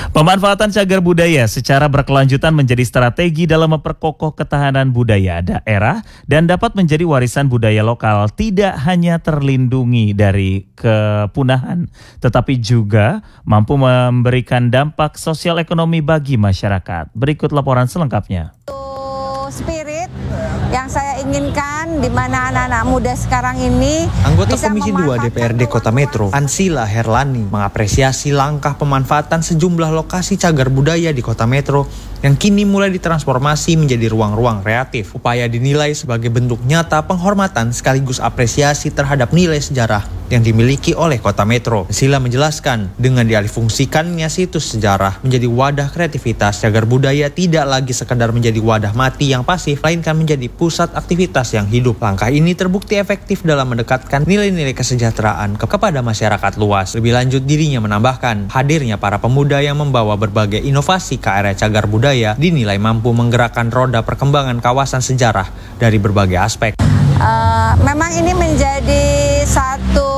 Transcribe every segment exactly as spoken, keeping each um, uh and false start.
Pemanfaatan cagar budaya secara berkelanjutan menjadi strategi dalam memperkokoh ketahanan budaya daerah dan dapat menjadi warisan budaya lokal tidak hanya terlindungi dari kepunahan, tetapi juga mampu memberikan dampak sosial ekonomi bagi masyarakat. Berikut laporan selengkapnya. Spirit yang saya inginkan di mana anak-anak muda sekarang ini Anggota bisa Komisi dua D P R D Kota Metro, Ansila Herlani, mengapresiasi langkah pemanfaatan sejumlah lokasi cagar budaya di Kota Metro yang kini mulai ditransformasi menjadi ruang-ruang kreatif. Upaya dinilai sebagai bentuk nyata penghormatan sekaligus apresiasi terhadap nilai sejarah yang dimiliki oleh Kota Metro. Ansila menjelaskan, dengan dialihfungsikannya situs sejarah menjadi wadah kreativitas, cagar budaya tidak lagi sekadar menjadi wadah mati yang pasif, melainkan menjadi pusat aktivitas yang hidup. Langkah ini terbukti efektif dalam mendekatkan nilai-nilai kesejahteraan ke kepada masyarakat luas. Lebih lanjut, dirinya menambahkan, hadirnya para pemuda yang membawa berbagai inovasi ke area cagar budaya dinilai mampu menggerakkan roda perkembangan kawasan sejarah dari berbagai aspek. Uh, memang ini menjadi satu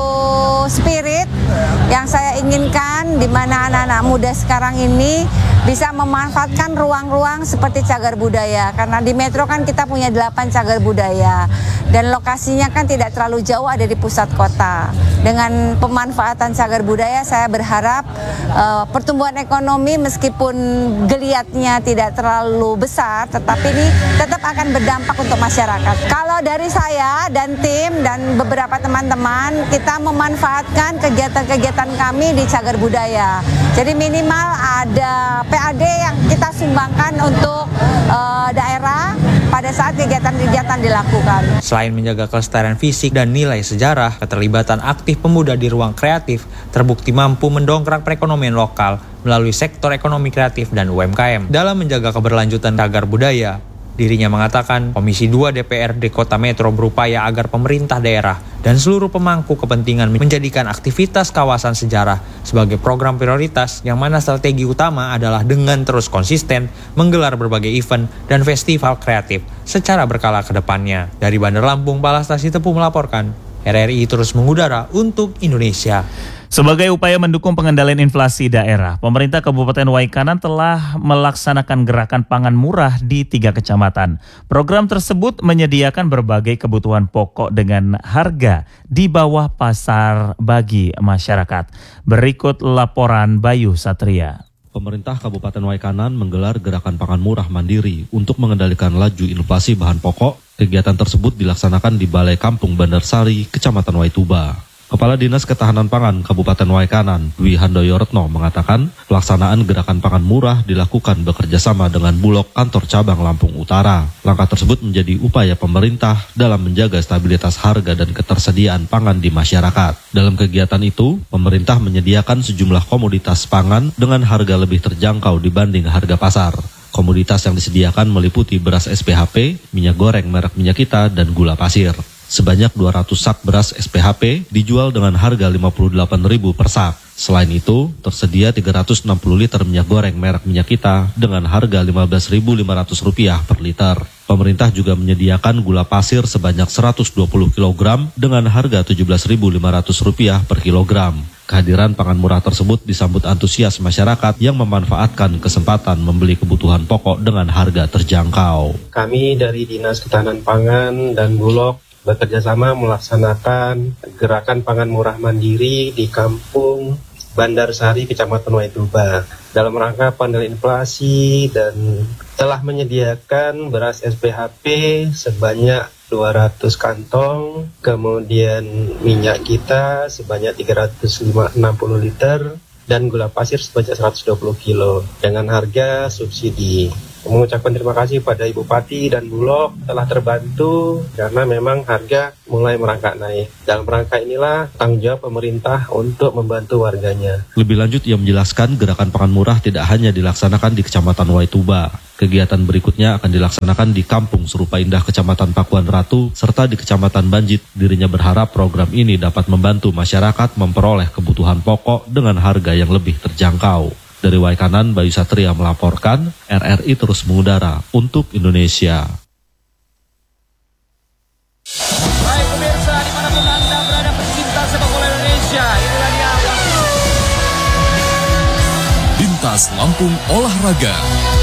spirit yang saya inginkan di mana anak-anak muda sekarang ini bisa memanfaatkan ruang-ruang seperti cagar budaya, karena di Metro kan kita punya delapan cagar budaya dan lokasinya kan tidak terlalu jauh, ada di pusat kota. Dengan pemanfaatan cagar budaya saya berharap uh, pertumbuhan ekonomi meskipun geliatnya tidak terlalu besar, tetapi ini tetap akan berdampak untuk masyarakat. Kalau dari saya dan tim dan beberapa teman-teman, kita memanfaatkan kegiatan-kegiatan kami di cagar budaya. Jadi minimal ada P A D yang kita sumbangkan untuk uh, daerah pada saat kegiatan-kegiatan dilakukan. Selain menjaga kelestarian fisik dan nilai sejarah, keterlibatan aktif pemuda di ruang kreatif terbukti mampu mendongkrak perekonomian lokal melalui sektor ekonomi kreatif dan U M K M. Dalam menjaga keberlanjutan cagar budaya, dirinya mengatakan Komisi dua D P R D Kota Metro berupaya agar pemerintah daerah dan seluruh pemangku kepentingan menjadikan aktivitas kawasan sejarah sebagai program prioritas, yang mana strategi utama adalah dengan terus konsisten menggelar berbagai event dan festival kreatif secara berkala ke depannya. Dari Bandar Lampung, Palastasi Tepu melaporkan, R R I terus mengudara untuk Indonesia. Sebagai upaya mendukung pengendalian inflasi daerah, pemerintah Kabupaten Waikanan telah melaksanakan gerakan pangan murah di tiga kecamatan. Program tersebut menyediakan berbagai kebutuhan pokok dengan harga di bawah pasar bagi masyarakat. Berikut laporan Bayu Satria. Pemerintah Kabupaten Waikanan menggelar gerakan pangan murah mandiri untuk mengendalikan laju inflasi bahan pokok. Kegiatan tersebut dilaksanakan di Balai Kampung Bandarsari, Kecamatan Waituba. Kepala Dinas Ketahanan Pangan Kabupaten Waikanan, Dwi Handoyo Retno, mengatakan pelaksanaan gerakan pangan murah dilakukan bekerjasama dengan Bulog Kantor Cabang Lampung Utara. Langkah tersebut menjadi upaya pemerintah dalam menjaga stabilitas harga dan ketersediaan pangan di masyarakat. Dalam kegiatan itu, pemerintah menyediakan sejumlah komoditas pangan dengan harga lebih terjangkau dibanding harga pasar. Komoditas yang disediakan meliputi beras S P H P, minyak goreng merek Minyak Kita, dan gula pasir. Sebanyak dua ratus sak beras S P H P dijual dengan harga lima puluh delapan ribu rupiah per sak. Selain itu, tersedia tiga ratus enam puluh liter minyak goreng merek Minyak Kita dengan harga lima belas ribu lima ratus rupiah per liter. Pemerintah juga menyediakan gula pasir sebanyak seratus dua puluh kilogram dengan harga tujuh belas ribu lima ratus rupiah per kilogram. Kehadiran pangan murah tersebut disambut antusias masyarakat yang memanfaatkan kesempatan membeli kebutuhan pokok dengan harga terjangkau. Kami dari Dinas Ketahanan Pangan dan Bulog bekerjasama melaksanakan gerakan pangan murah mandiri di Kampung Bandarsari, Kecamatan Waituba, dalam rangka pengendalian inflasi, dan telah menyediakan beras S P H P sebanyak dua ratus kantong, kemudian minyak kita sebanyak tiga ratus enam puluh liter, dan gula pasir sebanyak seratus dua puluh kilo dengan harga subsidi. Mengucapkan terima kasih pada Ibu Pati dan Bulog telah terbantu karena memang harga mulai merangkak naik. Dalam rangka inilah tanggung jawab pemerintah untuk membantu warganya. Lebih lanjut, ia menjelaskan gerakan pangan murah tidak hanya dilaksanakan di Kecamatan Waituba. Kegiatan berikutnya akan dilaksanakan di Kampung Serupa Indah, Kecamatan Pakuan Ratu, serta di Kecamatan Banjit. Dirinya berharap program ini dapat membantu masyarakat memperoleh kebutuhan pokok dengan harga yang lebih terjangkau. Dari Waikanan, Bayu Satria melaporkan, R R I terus mengudara untuk Indonesia. Baik pemirsa, dimanapun Anda berada pecinta sepak bola Indonesia, inilah dia. Bintang Timnas Lampung Olahraga.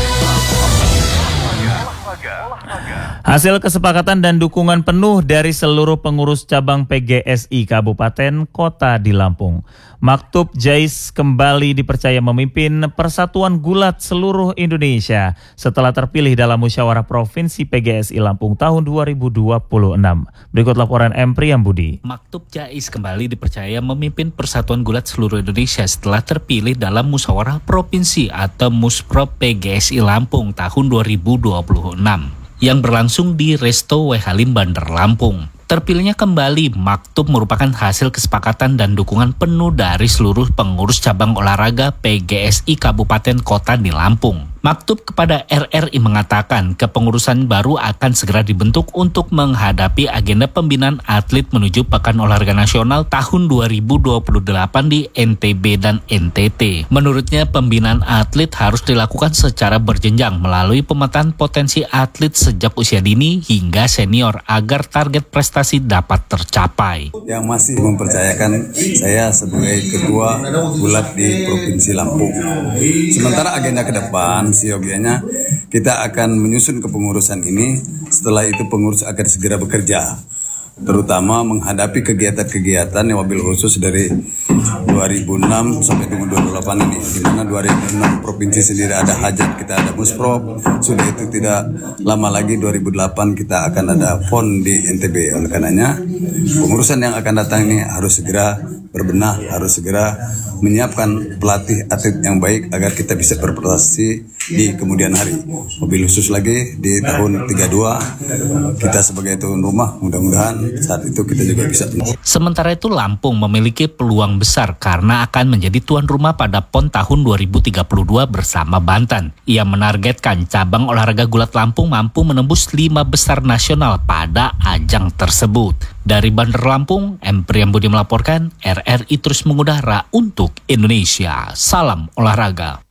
Hasil kesepakatan dan dukungan penuh dari seluruh pengurus cabang P G S I Kabupaten Kota di Lampung. Maktub Jais kembali dipercaya memimpin Persatuan Gulat seluruh Indonesia setelah terpilih dalam Musyawarah Provinsi P G S I Lampung tahun dua ribu dua puluh enam. Berikut laporan M. Priyambudi. Maktub Jais kembali dipercaya memimpin Persatuan Gulat seluruh Indonesia setelah terpilih dalam Musyawarah Provinsi atau Musprop P G S I Lampung tahun dua ribu dua puluh enam. Yang berlangsung di Resto W Halim Bandar Lampung. Terpilihnya kembali Maktub merupakan hasil kesepakatan dan dukungan penuh dari seluruh pengurus cabang olahraga P G S I Kabupaten Kota di Lampung. Maktub kepada R R I mengatakan kepengurusan baru akan segera dibentuk untuk menghadapi agenda pembinaan atlet menuju Pekan Olahraga Nasional tahun dua ribu dua puluh delapan di N T B dan N T T. Menurutnya pembinaan atlet harus dilakukan secara berjenjang melalui pemetaan potensi atlet sejak usia dini hingga senior agar target prestasi dapat tercapai. Yang masih mempercayakan saya sebagai ketua gulat di Provinsi Lampung. Sementara agenda ke depan siogianya kita akan menyusun kepengurusan ini, setelah itu pengurus akan segera bekerja, terutama menghadapi kegiatan-kegiatan yang wabil khusus dari dua ribu enam sampai dua ribu delapan ini, di mana dua ribu enam provinsi sendiri ada hajat, kita ada musprop, sudah itu tidak lama lagi dua ribu delapan kita akan ada pon di N T B. Oleh karenanya pengurusan yang akan datang ini harus segera berbenah, harus segera menyiapkan pelatih atlet yang baik agar kita bisa berprestasi di kemudian hari. Mobil khusus lagi di tahun tiga puluh dua kita sebagai tuan rumah, mudah-mudahan saat itu kita juga bisa. Sementara itu Lampung memiliki peluang besar karena akan menjadi tuan rumah pada PON tahun dua ribu tiga puluh dua bersama Banten. Ia menargetkan cabang olahraga gulat Lampung mampu menembus lima besar nasional pada ajang tersebut. Dari Bandar Lampung, M. Priyambudi melaporkan, R R I terus mengudara untuk Indonesia. Salam olahraga.